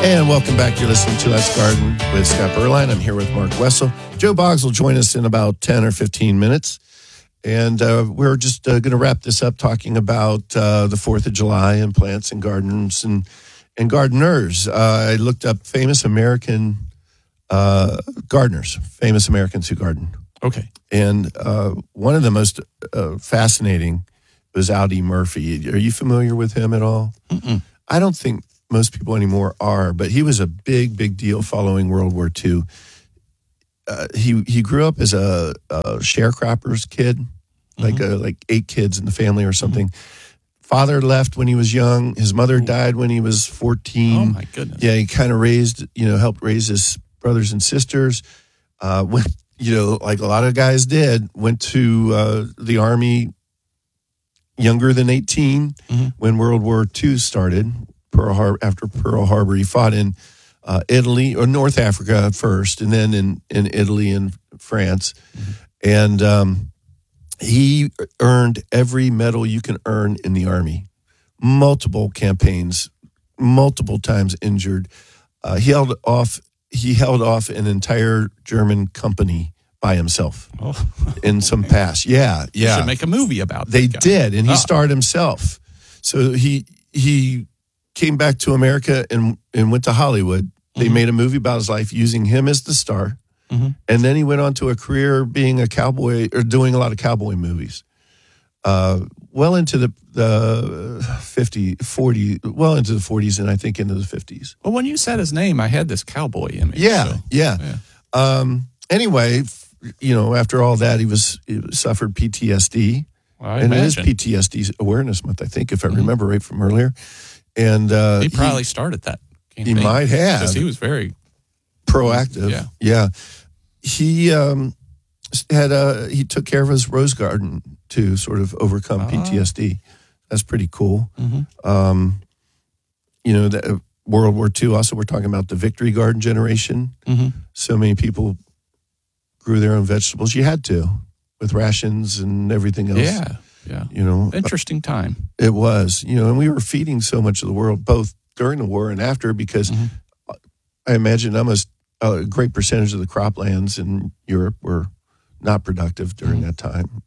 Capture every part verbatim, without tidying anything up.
And welcome back. You're listening to Let's Garden with Scott Berline. I'm here with Mark Wessel. Joe Boggs will join us in about ten or fifteen minutes. And uh, we're just uh, going to wrap this up talking about uh, the fourth of July and plants and gardens and, and gardeners. Uh, I looked up famous American uh, gardeners, famous Americans who garden. Okay. And uh, one of the most uh, fascinating was Audie Murphy. Are you familiar with him at all? Mm-mm. I don't think most people anymore are, but he was a big, big deal following World War Two. Uh, he he grew up as a, a sharecropper's kid, like Mm-hmm. a, like eight kids in the family or something. Mm-hmm. Father left when he was young. His mother died when he was fourteen. Oh, my goodness. Yeah, he kind of raised, you know, helped raise his brothers and sisters. Uh, went, you know, like a lot of guys did, went to uh, the Army younger than eighteen Mm-hmm. when World War Two started. Pearl Harbor, after Pearl Harbor, he fought in uh, Italy or North Africa first, and then in, in Italy and France. Mm-hmm. And um, he earned every medal you can earn in the Army. Multiple campaigns, multiple times injured. Uh, he held off. He held off an entire German company by himself Oh. in some pass. Yeah, You yeah. should make a movie about They that guy. did, and he Ah. starred himself. So he he came back to America and and went to Hollywood. They Mhm. made a movie about his life using him as the star, Mhm. and then he went on to a career being a cowboy or doing a lot of cowboy movies. Uh, well into the the fifty, forty, well into the forties, and I think into the fifties. Well, when you said his name, I had this cowboy image. Yeah, so, yeah. yeah. Um, anyway, f- you know, after all that, he was he suffered P T S D. Well, I and it is imagine. P T S D Awareness Month, I think, if I Mhm. remember right from earlier. And uh, He probably started that campaign. he might have. Because he was very, proactive. Yeah. yeah. He um, had a he took care of his rose garden to sort of overcome Ah. P T S D. That's pretty cool. Mhm. Um, you know, the, World War Two. Also, we're talking about the Victory Garden generation. Mhm. So many people grew their own vegetables. You had to with rations and everything else. yeah, yeah. You know, Interesting time. it was, you know, and we were feeding so much of the world, both during the war and after, because Mhm. I imagine almost a great percentage of the croplands in Europe were not productive during Mhm. that time.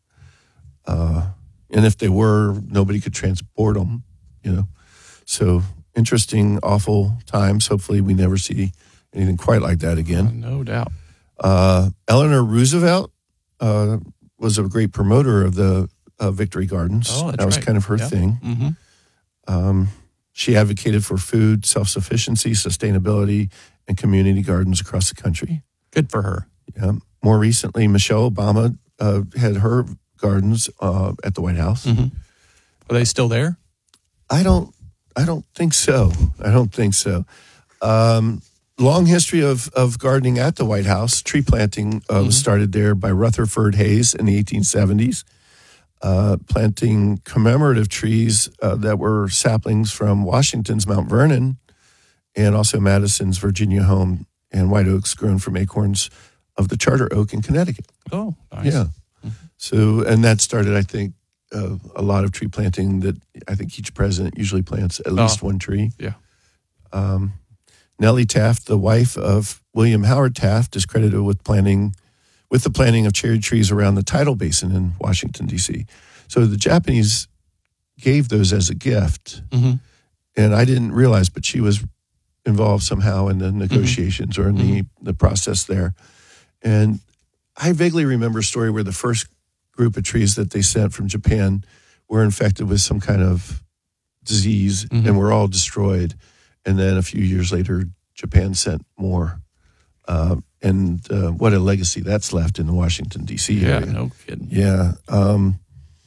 Uh, and if they were, nobody could transport them, you know. So interesting, awful times. Hopefully we never see anything quite like that again. Uh, no doubt. Uh, Eleanor Roosevelt uh, was a great promoter of the uh, Victory Gardens. Oh, that's that was right. kind of her Yeah. thing. hmm Um, she advocated for food self-sufficiency, sustainability, and community gardens across the country. Good for her. Yeah. More recently, Michelle Obama uh, had her gardens uh, at the White House. hmm Are they still there? I don't. I don't think so. I don't think so. Um, long history of of gardening at the White House. Tree planting uh, was Mhm. started there by Rutherford Hayes in the eighteen seventies. Uh, planting commemorative trees uh, that were saplings from Washington's Mount Vernon and also Madison's Virginia home, and white oaks grown from acorns of the charter oak in Connecticut. Oh, nice. Yeah. So, and that started, I think, uh, a lot of tree planting that I think each president usually plants at least Oh. one tree. Yeah. Um, Nellie Taft, the wife of William Howard Taft, is credited with planting, with the planting of cherry trees around the tidal basin in Washington, D C. So the Japanese gave those as a gift, hmm and I didn't realize, but she was involved somehow in the negotiations or in the, the process there. And I vaguely remember a story where the first group of trees that they sent from Japan were infected with some kind of disease Mhm. and were all destroyed. And then a few years later, Japan sent more. Uh, and uh, what a legacy that's left in the Washington, D C Yeah, area. no kidding. Yeah. Um,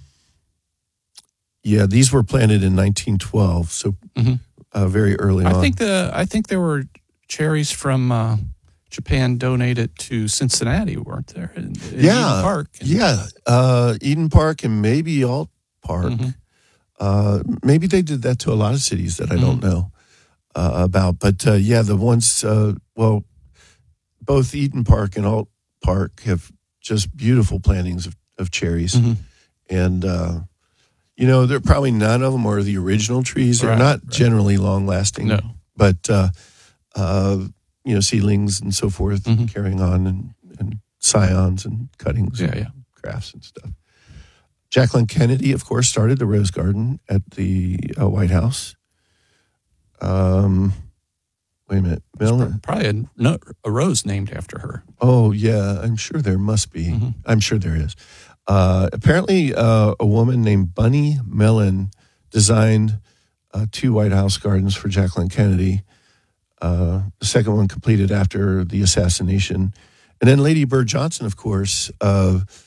yeah, these were planted in nineteen twelve, so Mhm. uh, very early on. I think the I think there were cherries from uh, Japan donated to Cincinnati, weren't there? In, in Yeah, Eden Park. And- Yeah, uh, Eden Park and maybe Alt Park. Mhm. Uh, maybe they did that to a lot of cities that I don't know uh, about. But uh, yeah, the ones, uh, well, both Eden Park and Alt Park have just beautiful plantings of, of cherries. Mhm. And, uh, you know, there probably none of them are the original trees. They're Right, not right. generally long lasting. No. But uh, uh, you know, seedlings and so forth, Mhm. carrying on, and, and scions and cuttings Yeah, and yeah. crafts and stuff. Jacqueline Kennedy, of course, started the Rose Garden at the uh, White House. Um, wait a minute. Mel- Probably a, no, a rose named after her. oh, yeah, I'm sure there must be. Mhm. I'm sure there is. Uh, apparently, uh, a woman named Bunny Mellon designed uh, two White House gardens for Jacqueline Kennedy. Uh, the second one completed after the assassination. And then Lady Bird Johnson, of course, uh,